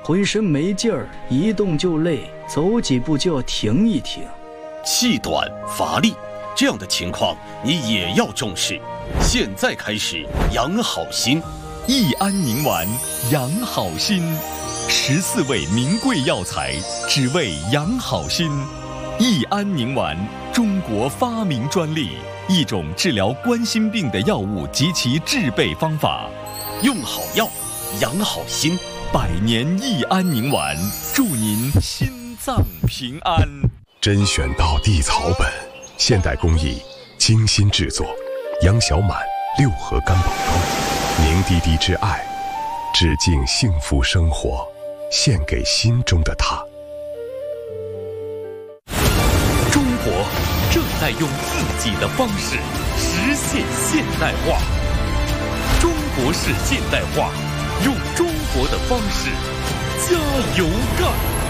浑身没劲儿，一动就累，走几步就要停一停。 气短乏力，这样的情况你也要重视。现在开始养好心， 益安宁丸养好心，14味名贵药材，只为养好心。益安宁丸，中国发明专利，一种治疗冠心病的药物及其制备方法。 用好药，养好心。 100年益安宁丸，祝您心脏平安。 甄选道地草本，现代工艺，精心制作。杨小满6合干宝汤，凝滴滴之爱，致敬幸福生活，献给心中的他。 中国正在用自己的方式实现现代化。中国式现代化，用中国的方式加油干！